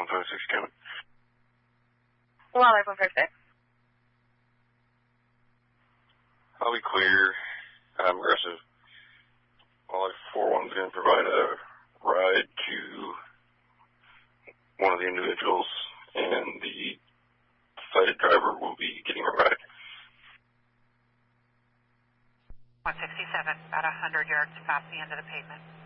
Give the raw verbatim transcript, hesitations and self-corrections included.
one five six, Kevin. Wildlife one five six. I'll be clear. I'm aggressive. Wildlife four one's going to provide a ride to one of the individuals, and the cited driver will be getting a ride. one sixty-seven, about one hundred yards past the end of the pavement.